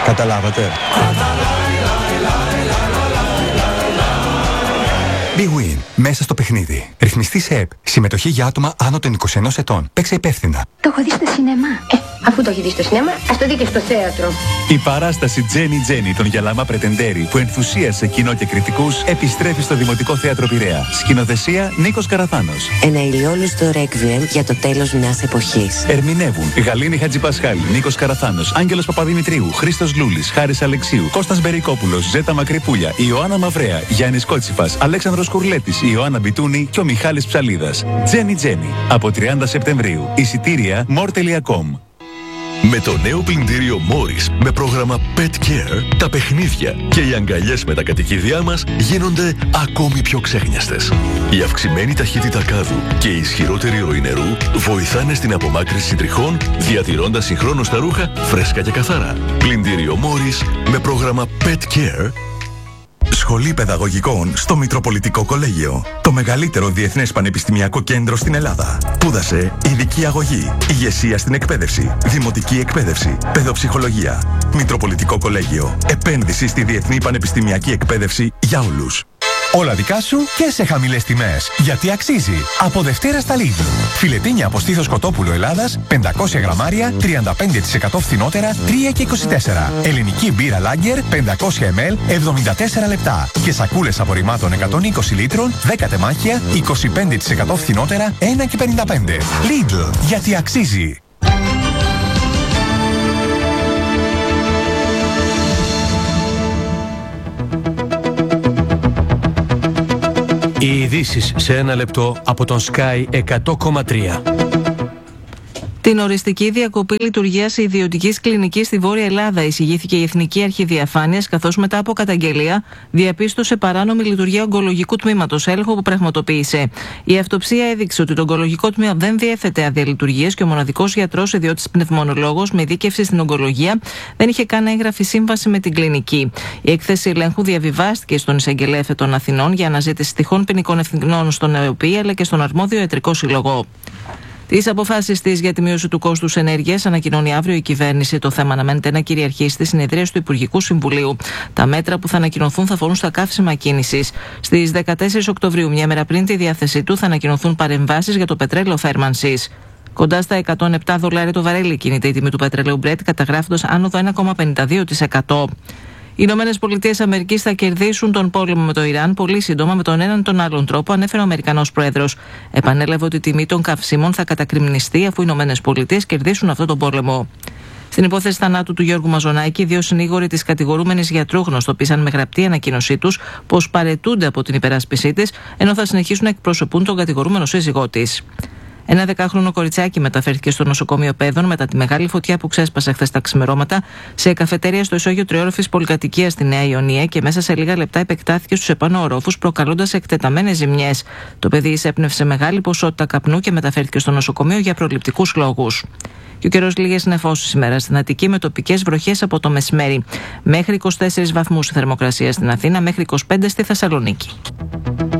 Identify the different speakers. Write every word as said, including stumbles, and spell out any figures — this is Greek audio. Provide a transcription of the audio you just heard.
Speaker 1: Καταλάβατε? BWIN. Μέσα στο παιχνίδι. Ρυθμιστή σε ΕΠ. Συμμετοχή για άτομα άνω των είκοσι ένα ετών. Παίξε υπεύθυνα.
Speaker 2: Το έχω δει στο σινεμά. Ε, αφού το έχει δει στο σινεμά, ας το δει και στο θέατρο.
Speaker 3: Η παράσταση Τζένι Τζένι των Γιαλαμά Πρετεντέρη που ενθουσίασε κοινό και κριτικούς επιστρέφει στο Δημοτικό Θέατρο Πειραιά. Σκηνοθεσία Νίκος Καραθάνος.
Speaker 4: Ένα ηλιόλουστο ρέκβιεμ για το τέλος μιας εποχής.
Speaker 3: Ερμηνεύουν Γαλήνη Χατζηπασχάλη, Νίκος Καραθάνος, Άγγελος Παπαδημητρίου, Χρήστος Λούλης, Χάρης Αλεξίου, Κώστας Μπερικόπουλος, Ζέτα Μακρυπούλια, Ιωάννα Μαυρέα, Γιάννης Κότσιφας, Αλέξανδρος Κουρλέτης, Ιωάννα Μπιτούνη και ο Μιχάλης Ψαλίδας. Τζένι Τζένι από τριάντα Σεπτεμβρίου. Εισιτήρια more τελεία com.
Speaker 5: Με το νέο πλυντήριο Morris με πρόγραμμα Pet Care, τα παιχνίδια και οι αγκαλιές με τα κατοικίδια μας γίνονται ακόμη πιο ξέχνιαστες. Η αυξημένη ταχύτητα κάδου και η ισχυρότερη ροή νερού βοηθάνε στην απομάκρυνση τριχών, διατηρώντας συγχρόνως τα ρούχα φρέσκα και καθαρά. Πλυντήριο Morris με πρόγραμμα Pet Care.
Speaker 1: Σχολή Παιδαγωγικών στο Μητροπολιτικό Κολέγιο. Το μεγαλύτερο διεθνές πανεπιστημιακό κέντρο στην Ελλάδα. Σπούδασε ειδική αγωγή, ηγεσία στην εκπαίδευση, δημοτική εκπαίδευση, παιδοψυχολογία. Μητροπολιτικό Κολέγιο. Επένδυση στη διεθνή πανεπιστημιακή εκπαίδευση για όλους. Όλα δικά σου και σε χαμηλές τιμές. Γιατί αξίζει. Από Δευτέρα στα Lidl. Φιλετίνια από στήθος κοτόπουλο Ελλάδας, πεντακόσια γραμμάρια, τριάντα πέντε τοις εκατό φθηνότερα, τρία και είκοσι τέσσερα. Ελληνική μπύρα Lager, πεντακόσια μιλιλίτρα, εβδομήντα τέσσερα λεπτά. Και σακούλες απορριμμάτων εκατόν είκοσι λίτρων, δέκα τεμάχια, είκοσι πέντε τοις εκατό φθηνότερα, ένα και πενήντα πέντε. Lidl. Γιατί αξίζει.
Speaker 6: Οι ειδήσεις σε ένα λεπτό από τον Sky εκατό κόμμα τρία.
Speaker 7: Την οριστική διακοπή λειτουργίας ιδιωτικής κλινικής στη Βόρεια Ελλάδα εισηγήθηκε η Εθνική Αρχή Διαφάνειας, καθώς μετά από καταγγελία διαπίστωσε παράνομη λειτουργία ογκολογικού τμήματος, έλεγχο που πραγματοποίησε. Η αυτοψία έδειξε ότι το ογκολογικό τμήμα δεν διέθετε άδεια λειτουργίας και ο μοναδικός γιατρός, ιδιώτης πνευμονολόγος με ειδίκευση στην ογκολογία, δεν είχε καν έγγραφη σύμβαση με την κλινική. Η έκθεση ελέγχου διαβιβάστηκε στον εισαγγελέα των Αθηνών για αναζήτηση τυχόν ποινικών ευθυνών στον ΕΟΠΗ αλλά και στον αρμόδιο ιατρικό σύλλογο. Τις αποφάσεις της για τη μείωση του κόστους ενέργειας ανακοινώνει αύριο η κυβέρνηση. Το θέμα αναμένεται να κυριαρχήσει στη συνεδρίαση του Υπουργικού Συμβουλίου. Τα μέτρα που θα ανακοινωθούν θα αφορούν στα καύσιμα κίνησης. Στις δεκατέσσερις Οκτωβρίου, μια μέρα πριν τη διάθεσή του, θα ανακοινωθούν παρεμβάσεις για το πετρέλαιο θέρμανσης. Κοντά στα εκατόν επτά δολάρια το βαρέλι κινείται η τιμή του πετρελαίου Brent, καταγράφοντας άνοδο ένα κόμμα πενήντα δύο τοις εκατό. Οι Ηνωμένες Πολιτείες Αμερικής θα κερδίσουν τον πόλεμο με το Ιράν πολύ σύντομα με τον έναν τον άλλον τρόπο, ανέφερε ο Αμερικανός Πρόεδρος. Επανέλαβε ότι η τιμή των καυσίμων θα κατακριμνιστεί αφού οι Ηνωμένες Πολιτείες κερδίσουν αυτόν τον πόλεμο. Στην υπόθεση θανάτου του Γιώργου Μαζονάκη, οι δύο συνήγοροι της κατηγορούμενης γιατρού γνωστοποίησαν με γραπτή ανακοίνωσή τους πως παρετούνται από την υπεράσπισή της, ενώ θα συνεχίσουν να εκπροσωπούν τον κατηγορούμενο σύζυγό της. Ένα δεκάχρονο κοριτσάκι μεταφέρθηκε στο νοσοκομείο Πέδων μετά τη μεγάλη φωτιά που ξέσπασε χθες τα ξημερώματα σε καφετέρια στο ισόγειο τριόροφης πολυκατοικίας στη Νέα Ιωνία και μέσα σε λίγα λεπτά επεκτάθηκε στους επάνω ορόφους, προκαλώντας εκτεταμένες ζημιές. Το παιδί εισέπνευσε μεγάλη ποσότητα καπνού και μεταφέρθηκε στο νοσοκομείο για προληπτικούς λόγους. Και ο καιρός λίγες νεφώσεις σήμερα στην Αττική με τοπικές βροχές από το μεσημέρι. Μέχρι είκοσι τέσσερις βαθμούς η θερμοκρασία στην Αθήνα, μέχρι είκοσι πέντε στη Θεσσαλονίκη.